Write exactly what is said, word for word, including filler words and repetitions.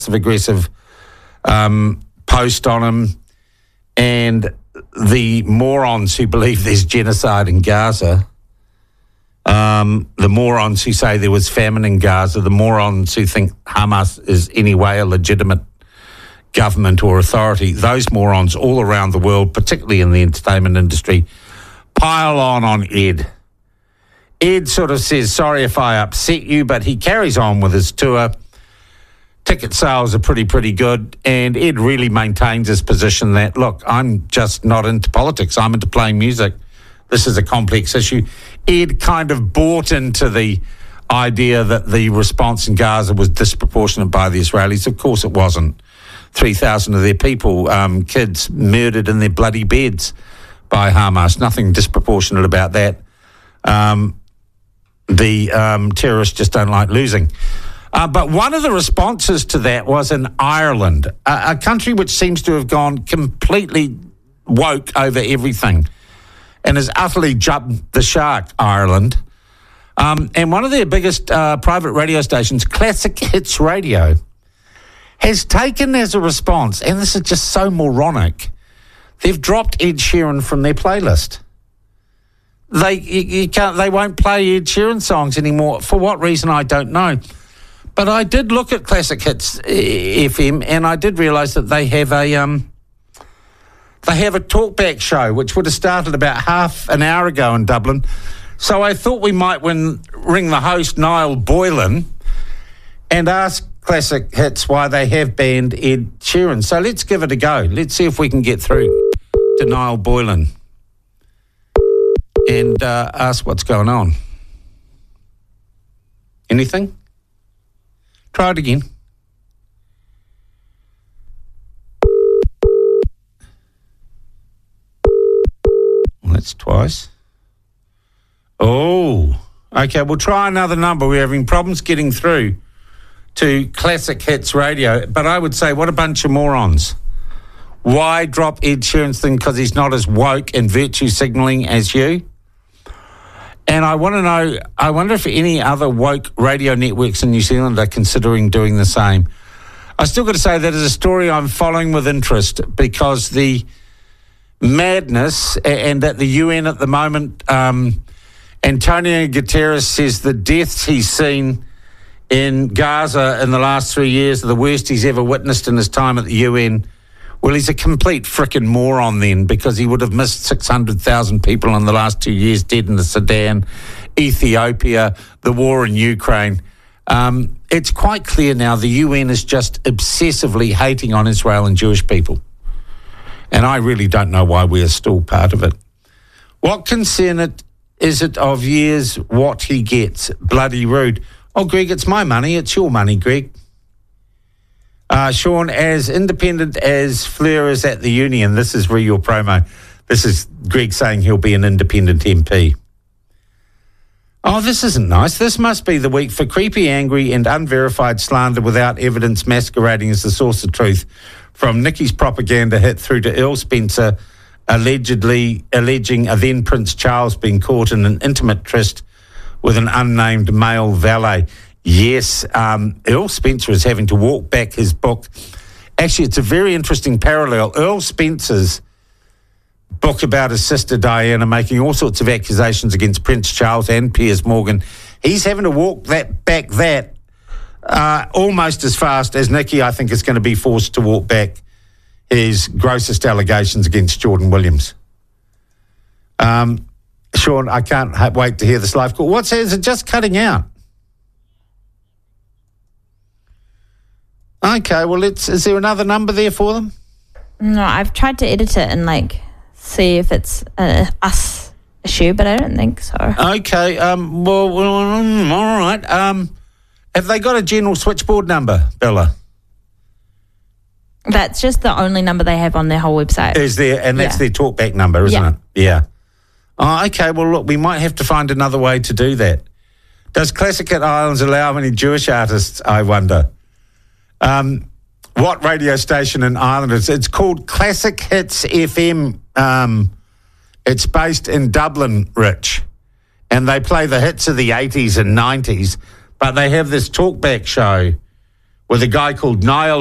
aggressive um, post on him, and the morons who believe there's genocide in Gaza, um, the morons who say there was famine in Gaza, the morons who think Hamas is anyway a legitimate government or authority, those morons all around the world, particularly in the entertainment industry, pile on on Ed. Ed sort of says, sorry if I upset you, but he carries on with his tour. Ticket sales are pretty, pretty good. And Ed really maintains his position that, look, I'm just not into politics. I'm into playing music. This is a complex issue. Ed kind of bought into the idea that the response in Gaza was disproportionate by the Israelis. Of course it wasn't. three thousand of their people, um, kids murdered in their bloody beds by Hamas. Nothing disproportionate about that. Um, the um, terrorists just don't like losing. Uh, but one of the responses to that was in Ireland, a, a country which seems to have gone completely woke over everything and has utterly jumped the shark, Ireland. Um, and one of their biggest uh, private radio stations, Classic Hits Radio, has taken as a response, and this is just so moronic, they've dropped Ed Sheeran from their playlist. They you, you can't. They won't play Ed Sheeran songs anymore. For what reason, I don't know. But I did look at Classic Hits F M, and I did realise that they have a um, they have a talkback show, which would have started about half an hour ago in Dublin. So I thought we might win, ring the host, Niall Boylan, and ask Classic Hits why they have banned Ed Sheeran. So let's give it a go. Let's see if we can get through to Niall Boylan and uh, ask what's going on. Anything? Try it again. Well, that's twice. Oh, okay, we'll try another number. We're having problems getting through to Classic Hits Radio, but I would say what a bunch of morons. Why drop Ed Sheeran's thing? Because he's not as woke and virtue signalling as you. And I want to know, I wonder if any other woke radio networks in New Zealand are considering doing the same. I still got to say that is a story I'm following with interest, because the madness, and at the U N at the moment, um, Antonio Guterres says the deaths he's seen in Gaza in the last three years are the worst he's ever witnessed in his time at the U N. Well, he's a complete frickin' moron then, because he would have missed six hundred thousand people in the last two years dead in the Sudan, Ethiopia, the war in Ukraine. Um, it's quite clear now the U N is just obsessively hating on Israel and Jewish people. And I really don't know why we are still part of it. What concern it is it of years what he gets? Bloody rude. Oh, Greg, it's my money. It's your money, Greg. Uh, Sean, as independent as Fleur is at the union, this is re your promo. This is Greg saying he'll be an independent M P. Oh, this isn't nice. This must be the week for creepy, angry and unverified slander without evidence masquerading as the source of truth. From Nikki's propaganda hit through to Earl Spencer allegedly alleging a then Prince Charles being caught in an intimate tryst with an unnamed male valet. Yes, um, Earl Spencer is having to walk back his book. Actually, it's a very interesting parallel. Earl Spencer's book about his sister Diana making all sorts of accusations against Prince Charles and Piers Morgan. He's having to walk that back that uh, almost as fast as Nikki, I think, is going to be forced to walk back his grossest allegations against Jordan Williams. Um, Sean, I can't ha- wait to hear this live call. What's is it just cutting out? Okay, well, let's. Is there another number there for them? No, I've tried to edit it and like see if it's a us issue, but I don't think so. Okay, um, well, well all right. Um, have they got a general switchboard number, Bella? That's just the only number they have on their whole website. Is there, and that's yeah. their talkback number, isn't yeah. it? Yeah. Oh, okay. Well, look, we might have to find another way to do that. Does Classic Hit Islands allow any Jewish artists? I wonder. Um, what radio station in Ireland is it's called Classic Hits F M. Um, it's based in Dublin, Rich, and they play the hits of the eighties and nineties, but they have this talkback show with a guy called Niall